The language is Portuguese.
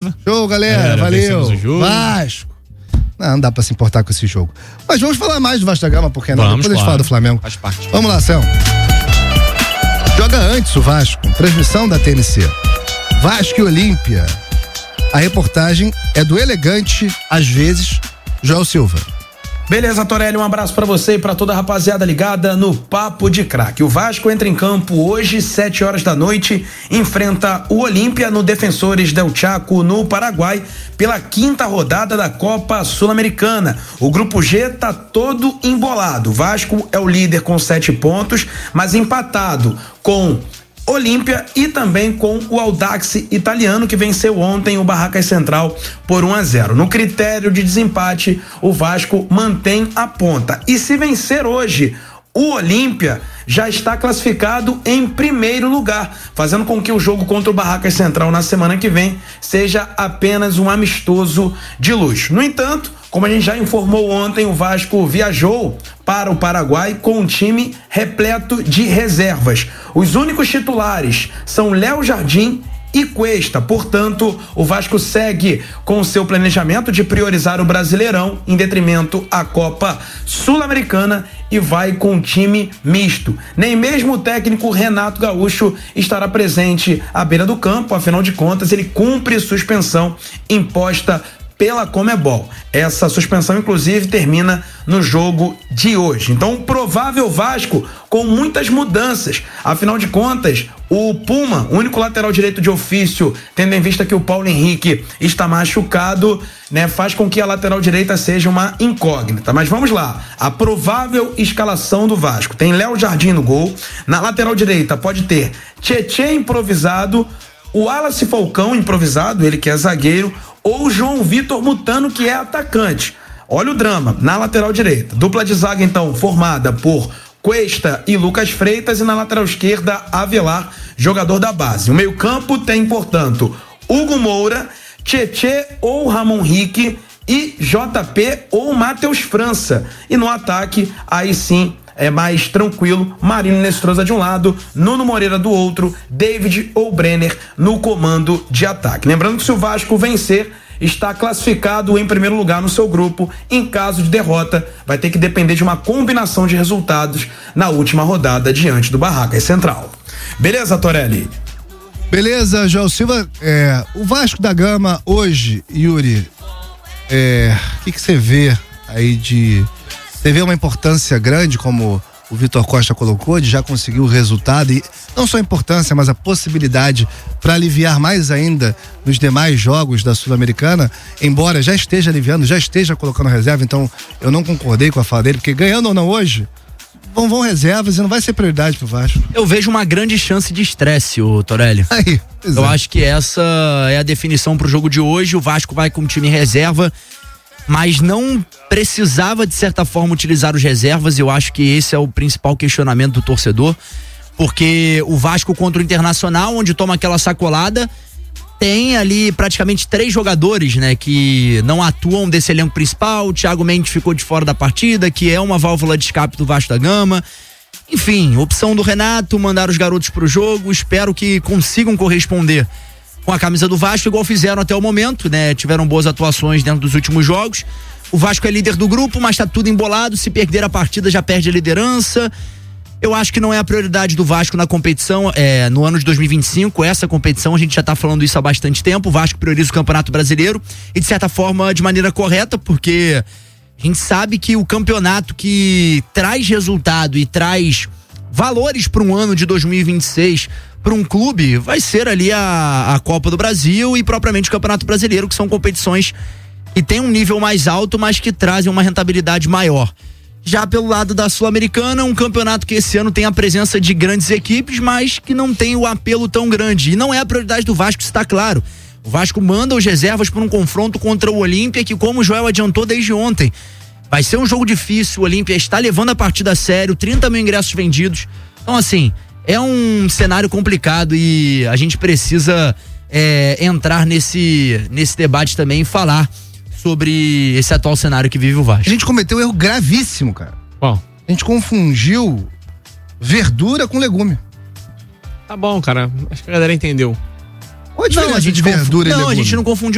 beleza? Show, galera. Valeu. Vasco. Não dá pra se importar com esse jogo. Mas vamos falar mais do Vasco da Gama, porque não? Depois a gente fala do Flamengo. Faz parte. Vamos lá, Céu. Joga antes o Vasco. Transmissão da TNC. Vasco e Olímpia. A reportagem é do elegante, às vezes, Joel Silva. Beleza, Torelli, um abraço pra você e pra toda a rapaziada ligada no Papo de Craque. O Vasco entra em campo hoje, 7 horas da noite, enfrenta o Olímpia no Defensores del Chaco, no Paraguai, pela 5ª rodada da Copa Sul-Americana. O grupo G tá todo embolado. O Vasco é o líder com 7 pontos, mas empatado com Olímpia e também com o Audax italiano, que venceu ontem o Barracas Central por 1-0. No critério de desempate, o Vasco mantém a ponta. E se vencer hoje, o Olímpia já está classificado em primeiro lugar, fazendo com que o jogo contra o Barracas Central na semana que vem seja apenas um amistoso de luxo. No entanto, como a gente já informou ontem, o Vasco viajou para o Paraguai com um time repleto de reservas. Os únicos titulares são Léo Jardim e Cuesta. Portanto, o Vasco segue com o seu planejamento de priorizar o Brasileirão em detrimento à Copa Sul-Americana e vai com um time misto. Nem mesmo o técnico Renato Gaúcho estará presente à beira do campo, afinal de contas, ele cumpre suspensão imposta pela Conmebol. Essa suspensão, inclusive, termina no jogo de hoje. Então, um provável Vasco com muitas mudanças. Afinal de contas, o Puma, único lateral direito de ofício, tendo em vista que o Paulo Henrique está machucado, né, faz com que a lateral direita seja uma incógnita. Mas vamos lá. A provável escalação do Vasco. Tem Léo Jardim no gol. Na lateral direita pode ter Tietê improvisado, o Wallace Falcão improvisado, ele que é zagueiro, ou o João Vitor Mutano, que é atacante. Olha o drama, na lateral direita. Dupla de zaga, então, formada por Cuesta e Lucas Freitas, e na lateral esquerda, Avelar, jogador da base. O meio-campo tem, portanto, Hugo Moura, Tietê ou Ramon Henrique e JP ou Matheus França. E no ataque, aí sim, é mais tranquilo, Marino Nestroza de um lado, Nuno Moreira do outro, David ou Brenner no comando de ataque. Lembrando que se o Vasco vencer, está classificado em primeiro lugar no seu grupo. Em caso de derrota, vai ter que depender de uma combinação de resultados na última rodada diante do Barracas Central. Beleza, Torelli? Beleza, João Silva. O Vasco da Gama hoje, Yuri, o que você vê aí de... Você vê uma importância grande, como o Vitor Costa colocou, de já conseguir o resultado, e não só a importância, mas a possibilidade para aliviar mais ainda nos demais jogos da Sul-Americana, embora já esteja aliviando, já esteja colocando reserva. Então eu não concordei com a fala dele, porque ganhando ou não hoje, vão reservas e não vai ser prioridade pro Vasco. Eu vejo uma grande chance de estresse, o Torelli. Aí, eu acho que essa é a definição pro jogo de hoje. O Vasco vai com o time reserva, mas não precisava, de certa forma, utilizar os reservas. Eu acho que esse é o principal questionamento do torcedor, porque o Vasco contra o Internacional, onde toma aquela sacolada, tem ali praticamente 3 jogadores, né, que não atuam desse elenco principal. O Thiago Mendes ficou de fora da partida, que é uma válvula de escape do Vasco da Gama. Enfim, opção do Renato, mandar os garotos pro jogo. Espero que consigam corresponder com a camisa do Vasco, igual fizeram até o momento, né? Tiveram boas atuações dentro dos últimos jogos. O Vasco é líder do grupo, mas tá tudo embolado. Se perder a partida, já perde a liderança. Eu acho que não é a prioridade do Vasco na competição, no ano de 2025, essa competição, a gente já tá falando isso há bastante tempo. O Vasco prioriza o Campeonato Brasileiro, e de certa forma de maneira correta, porque a gente sabe que o campeonato que traz resultado e traz valores para um ano de 2026 para um clube vai ser ali a Copa do Brasil e propriamente o Campeonato Brasileiro, que são competições que têm um nível mais alto, mas que trazem uma rentabilidade maior. Já pelo lado da Sul-Americana, um campeonato que esse ano tem a presença de grandes equipes, mas que não tem o apelo tão grande. E não é a prioridade do Vasco, está claro. O Vasco manda os reservas para um confronto contra o Olímpia, que, como o Joel adiantou desde ontem, vai ser um jogo difícil. O Olímpia está levando a partida a sério, 30 mil ingressos vendidos. Então, assim, é um cenário complicado e a gente precisa entrar nesse debate também e falar sobre esse atual cenário que vive o Vasco. A gente cometeu um erro gravíssimo, cara. Qual? A gente confundiu verdura com legume. Tá bom, cara. Acho que a galera entendeu. Qual a diferença de verdura e legume? Não, a gente não confundiu